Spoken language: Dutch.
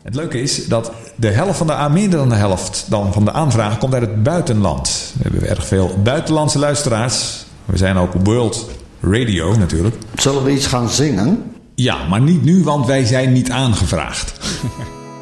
Het leuke is dat meer dan de helft van de aanvragen komt uit het buitenland. We hebben erg veel buitenlandse luisteraars. We zijn ook op World Radio natuurlijk. Zullen we iets gaan zingen? Ja, maar niet nu, want wij zijn niet aangevraagd.